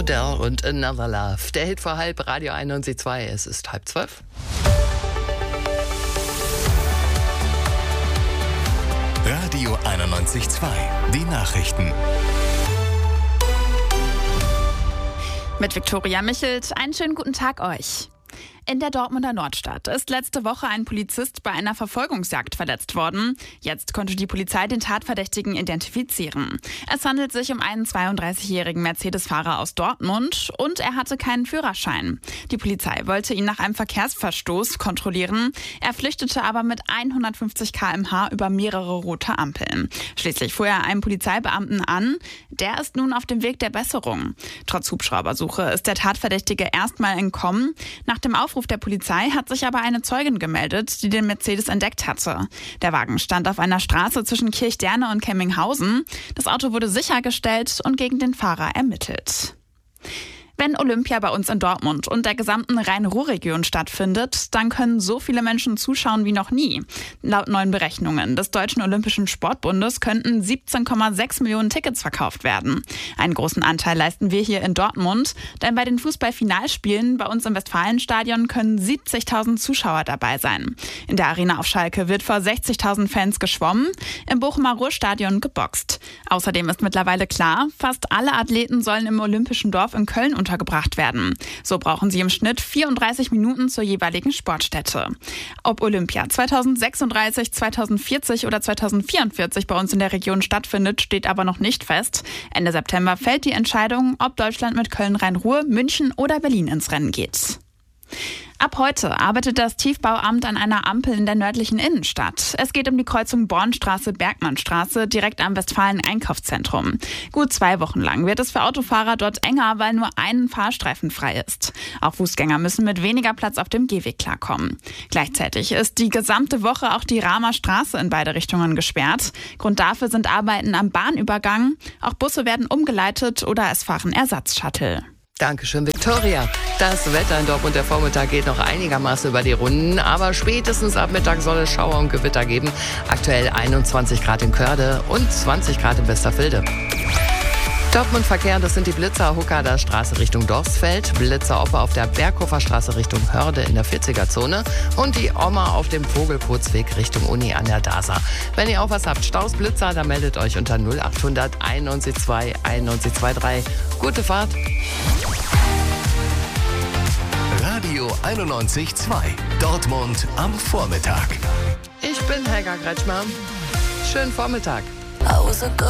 Odell und Another Love. Der Hit vor halb, Radio 91.2. Es ist 11:30. Radio 91.2. Die Nachrichten. Mit Viktoria Michelt, einen schönen guten Tag euch. In der Dortmunder Nordstadt ist letzte Woche ein Polizist bei einer Verfolgungsjagd verletzt worden. Jetzt konnte die Polizei den Tatverdächtigen identifizieren. Es handelt sich um einen 32-jährigen Mercedes-Fahrer aus Dortmund und er hatte keinen Führerschein. Die Polizei wollte ihn nach einem Verkehrsverstoß kontrollieren. Er flüchtete aber mit 150 km/h über mehrere rote Ampeln. Schließlich fuhr er einen Polizeibeamten an. Der ist nun auf dem Weg der Besserung. Trotz Hubschraubersuche ist der Tatverdächtige erstmal entkommen. Nach dem Aufruf der Polizei hat sich aber eine Zeugin gemeldet, die den Mercedes entdeckt hatte. Der Wagen stand auf einer Straße zwischen Kirchderne und Kemminghausen. Das Auto wurde sichergestellt und gegen den Fahrer ermittelt. Wenn Olympia bei uns in Dortmund und der gesamten Rhein-Ruhr-Region stattfindet, dann können so viele Menschen zuschauen wie noch nie. Laut neuen Berechnungen des Deutschen Olympischen Sportbundes könnten 17,6 Millionen Tickets verkauft werden. Einen großen Anteil leisten wir hier in Dortmund, denn bei den Fußball-Finalspielen bei uns im Westfalenstadion können 70.000 Zuschauer dabei sein. In der Arena auf Schalke wird vor 60.000 Fans geschwommen, im Bochumer Ruhrstadion geboxt. Außerdem ist mittlerweile klar, fast alle Athleten sollen im Olympischen Dorf in Köln untergebracht werden. So brauchen sie im Schnitt 34 Minuten zur jeweiligen Sportstätte. Ob Olympia 2036, 2040 oder 2044 bei uns in der Region stattfindet, steht aber noch nicht fest. Ende September fällt die Entscheidung, ob Deutschland mit Köln-Rhein-Ruhr, München oder Berlin ins Rennen geht. Ab heute arbeitet das Tiefbauamt an einer Ampel in der nördlichen Innenstadt. Es geht um die Kreuzung Bornstraße-Bergmannstraße direkt am Westfalen-Einkaufszentrum. Gut 2 Wochen lang wird es für Autofahrer dort enger, weil nur ein Fahrstreifen frei ist. Auch Fußgänger müssen mit weniger Platz auf dem Gehweg klarkommen. Gleichzeitig ist die gesamte Woche auch die Rahmer Straße in beide Richtungen gesperrt. Grund dafür sind Arbeiten am Bahnübergang. Auch Busse werden umgeleitet oder es fahren Ersatzshuttle. Dankeschön, Viktoria. Das Wetter in Dortmund, der Vormittag geht noch einigermaßen über die Runden, aber spätestens ab Mittag soll es Schauer und Gewitter geben. Aktuell 21 Grad in Körde und 20 Grad in Westerfilde. Dortmund-Verkehr, das sind die Blitzer Huckader Straße Richtung Dorfsfeld, Blitzer Oppe auf der Berghofer Straße Richtung Hörde in der 40er-Zone und die Oma auf dem Vogelputzweg Richtung Uni an der DASA. Wenn ihr auch was habt, Staus, Blitzer, dann meldet euch unter 0800 91 9123. Gute Fahrt! Radio 91.2. Dortmund am Vormittag. Ich bin Helga Kretschmer. Schönen Vormittag. I was a girl.